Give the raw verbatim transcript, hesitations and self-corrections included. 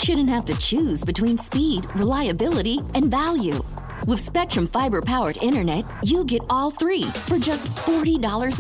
shouldn't have to choose between speed, reliability, and value. With Spectrum Fiber-powered internet, you get all three for just forty dollars